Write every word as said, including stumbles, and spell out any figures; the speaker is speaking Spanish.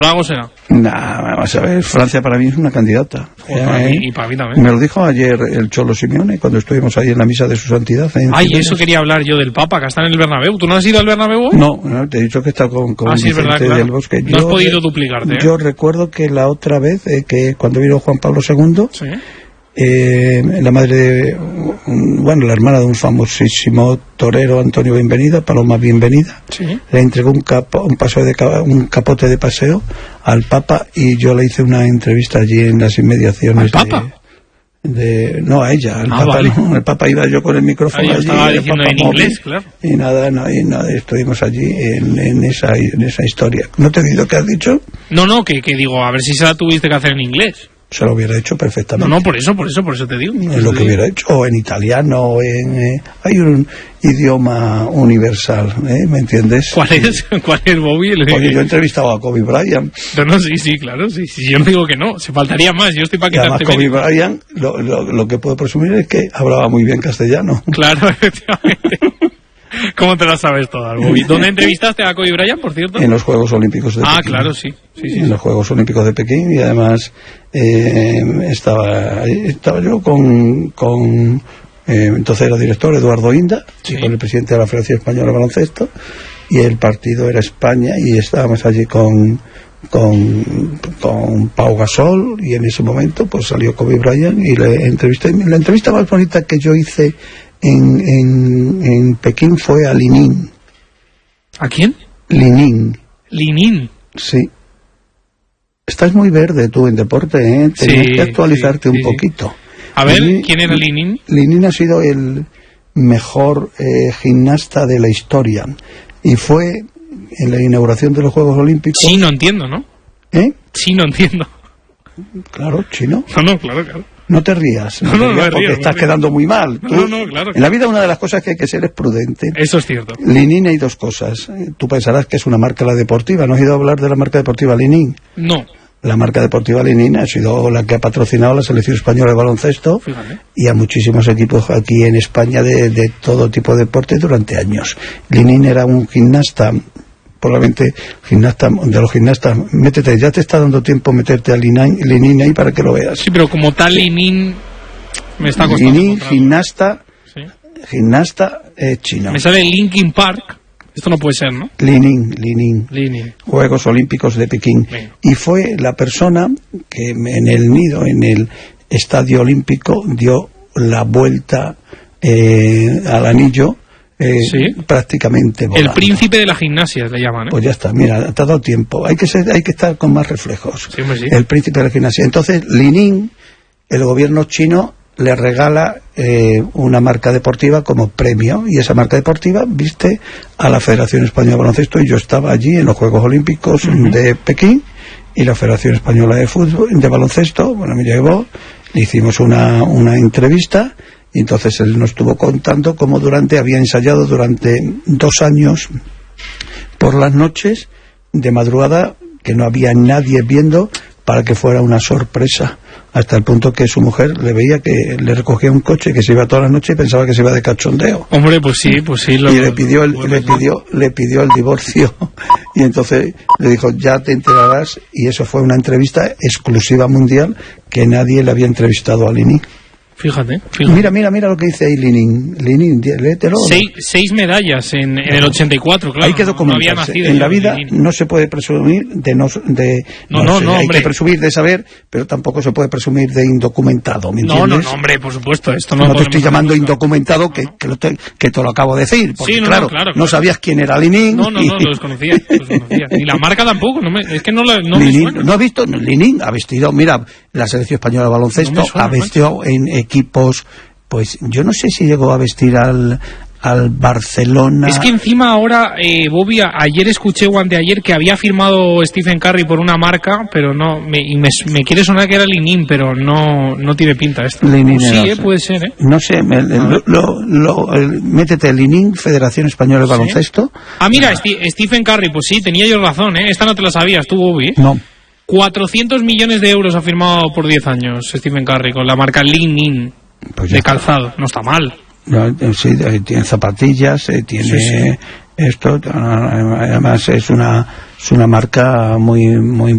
Algo será. Nah, vamos a ver, Francia para mí es una candidata. Pues para eh, mí, y para mí también. Me lo dijo ayer el Cholo Simeone cuando estuvimos ahí en la misa de su santidad. Ay, Cibeles. Eso quería hablar yo del Papa, que está en el Bernabéu. ¿Tú no has ido al Bernabéu hoy? No, no, te he dicho que está con, con ah, sí, Vicente verdad, claro. del Bosque. No yo, has podido duplicarte, ¿eh? Yo recuerdo que la otra vez, eh, que cuando vino Juan Pablo segundo, ¿sí? Eh, la madre de, bueno, la hermana de un famosísimo torero, Antonio Bienvenida, Paloma Bienvenida, ¿sí? Le entregó un, capo, un, paseo de, un capote de paseo al Papa y yo le hice una entrevista allí en las inmediaciones. ¿Al Papa? De, de, no, a ella, al ah, Papa, vale. no, el Papa iba yo con el micrófono ah, yo allí. Estaba diciendo en móvil, inglés, claro. Y nada, no, y nada, estuvimos allí en, en, esa, en esa historia. ¿No te he dicho qué has dicho? No, no, que, que digo, a ver si se la tuviste que hacer en inglés. Se lo hubiera hecho perfectamente. No, no, por eso, por eso, por eso te digo. Es lo que hubiera hecho, o en italiano, o en... Eh, hay un idioma universal, ¿eh? ¿Me entiendes? ¿Cuál es? ¿Cuál es, Bobby? Porque yo he entrevistado a Kobe Bryant. No, no, sí, sí, claro, sí, sí, yo no digo que no, se faltaría más, yo estoy para quitarte. Y además Kobe Bryant, lo, lo, lo que puedo presumir es que hablaba muy bien castellano. Claro, efectivamente. ¿Cómo te la sabes todas, Bobby? ¿Dónde entrevistaste a Kobe Bryant, por cierto? En los Juegos Olímpicos de ah, Pekín. Ah, claro, sí. sí, sí en sí. los Juegos Olímpicos de Pekín, y además eh, estaba estaba yo con... con eh, entonces era director Eduardo Inda, sí. y con el presidente de la Federación Española de Baloncesto, y el partido era España, y estábamos allí con... con con Pau Gasol, y en ese momento pues salió Kobe Bryant y le entrevisté. La entrevista más bonita que yo hice en, en, en Pekín fue a Linin. ¿A quién? Linin. Linin. Sí. Estás muy verde tú en deporte, ¿eh? Tenías sí, que actualizarte sí, un sí, poquito. Sí. A ver, Linin, ¿quién era Linin? Linin ha sido el mejor eh, gimnasta de la historia, y fue en la inauguración de los Juegos Olímpicos. Sí, no entiendo, ¿no? ¿Eh? Sí, no entiendo. Claro, chino. No, no, claro, claro. No te rías, no, no, te no, rías no porque río, estás no quedando muy mal. Tú, no, no, claro. En la vida una de las cosas que hay que ser es prudente. Eso es cierto. Linin, hay dos cosas. Tú pensarás que es una marca la deportiva. ¿No has ido a hablar de la marca deportiva Linin? No. La marca deportiva Linin ha sido la que ha patrocinado a la selección española de baloncesto. Fíjate. Y a muchísimos equipos aquí en España de, de todo tipo de deporte durante años. Linin era un gimnasta, probablemente gimnasta, de los gimnastas. Métete, ya te está dando tiempo meterte a Linin, Linin ahí para que lo veas. Sí, pero como tal Linin me está costando. Linin, gimnasta, sí. gimnasta eh, chino. Me sale Linkin Park. Esto no puede ser, ¿no? Linin, Linin. Linin. Juegos Olímpicos de Pekín. Bien. Y fue la persona que en el nido, en el Estadio Olímpico, dio la vuelta eh, al anillo. Eh, ¿Sí? Prácticamente volando. El príncipe de la gimnasia le llaman, ¿eh? Pues ya está, mira, te ha dado tiempo. Hay que ser, hay que estar con más reflejos. Sí, sí. El príncipe de la gimnasia. Entonces, Linin, el gobierno chino le regala eh, una marca deportiva como premio, y esa marca deportiva viste a la Federación Española de Baloncesto, y yo estaba allí en los Juegos Olímpicos uh-huh. de Pekín, y la Federación Española de Fútbol, de Baloncesto, bueno, me llevó, le hicimos una, una entrevista. Y entonces él nos estuvo contando cómo durante había ensayado durante dos años por las noches de madrugada, que no había nadie viendo, para que fuera una sorpresa, hasta el punto que su mujer le veía que le recogía un coche, que se iba toda la noche y pensaba que se iba de cachondeo. Hombre, pues sí, pues sí. Lo, y le pidió el, lo, le pidió le pidió el divorcio, y entonces le dijo, ya te enterarás, y eso fue una entrevista exclusiva mundial, que nadie le había entrevistado a Linin. Fíjate, fíjate. Mira, mira, mira lo que dice ahí Linin. Linin, léetelo. Seis, seis medallas en, en el ochenta y cuatro, claro. Hay que documentarse. No en la vida no se puede presumir de no... De, no, no, no, no Hay hombre. que presumir de saber, pero tampoco se puede presumir de indocumentado, ¿me entiendes? No, no, no, hombre, por supuesto. Esto no no te estoy llamando indocumentado, no, que, no. Que, lo te, que te lo acabo de decir. Porque, sí, no, claro, no, claro, claro, no sabías quién era Linin. No, no, no, y... lo desconocía, lo desconocía. Ni la marca tampoco, no me, es que no, la, no Linin, me suena. ¿no has visto? Linin ha vestido, mira, la selección española de baloncesto no suena, ha vestido macho. En equipos... Pues yo no sé si llegó a vestir al, al Barcelona. Es que encima ahora, eh, Bobby, ayer escuché o anteayer que había firmado Stephen Curry por una marca, pero no, me, y me, me quiere sonar que era Linin, pero no, no tiene pinta esto. Linin pues sí, no eh, sé. puede ser, ¿eh? No sé, me, lo, lo, lo, el, métete Linin, Federación Española de ¿Sí? Baloncesto. Ah, mira, Sti- Stephen Curry, pues sí, tenía yo razón, ¿eh? Esta no te la sabías tú, Bobby. No. cuatrocientos millones de euros ha firmado por diez años Stephen Curry con la marca Linin. Pues de calzado, no está mal. No, sí, tiene zapatillas, tiene sí, sí. esto, además es una es una marca muy muy